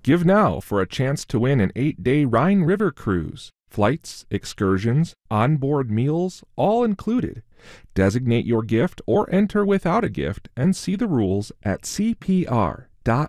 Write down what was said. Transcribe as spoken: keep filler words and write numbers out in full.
Give now for a chance to win an eight-day Rhine River cruise. Flights, excursions, onboard meals, all included. Designate your gift or enter without a gift and see the rules at c p r dot